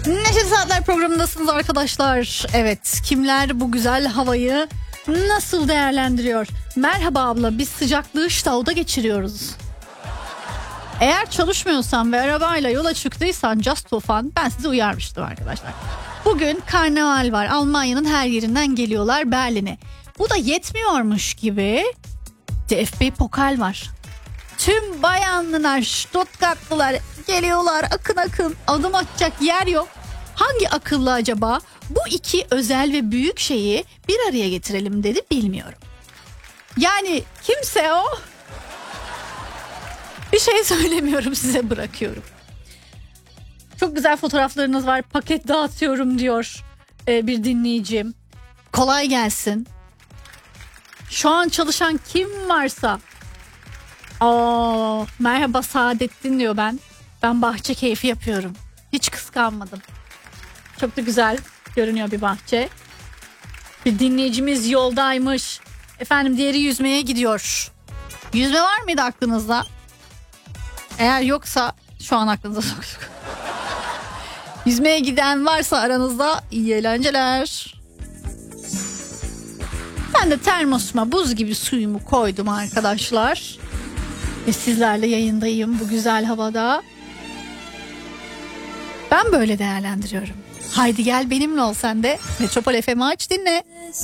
Neşeli Saatler programındasınız arkadaşlar. Evet, kimler bu güzel havayı nasıl değerlendiriyor? Merhaba abla, biz sıcaklığı Stau'da geçiriyoruz. Eğer çalışmıyorsan ve arabayla yola çıktıysan Just Tufan, ben sizi uyarmıştım arkadaşlar. Bugün karnaval var, Almanya'nın her yerinden geliyorlar Berlin'e. Bu da yetmiyormuş gibi DFB Pokal var. Tüm bayanlılar, Stuttgartlılar geliyorlar akın akın, adım atacak yer yok. Hangi akıllı acaba bu iki özel ve büyük şeyi bir araya getirelim dedi, bilmiyorum. Yani kimse o. Bir şey söylemiyorum, size bırakıyorum. Çok güzel fotoğraflarınız var. Paket dağıtıyorum diyor bir dinleyicim. Kolay gelsin. Şu an çalışan kim varsa. Merhaba Saadettin diyor ben. Ben bahçe keyfi yapıyorum. Hiç kıskanmadım. Çok da güzel görünüyor bir bahçe. Bir dinleyicimiz yoldaymış. Efendim diğeri yüzmeye gidiyor. Yüzme var mıydı aklınızda? Eğer yoksa şu an aklınıza soktuk. Yüzmeye giden varsa aranızda iyi eğlenceler. Ben de termosuma buz gibi suyumu koydum arkadaşlar. Ve sizlerle yayındayım bu güzel havada. Ben böyle değerlendiriyorum. Haydi gel benimle ol sen de. Metropol FM'i aç dinle.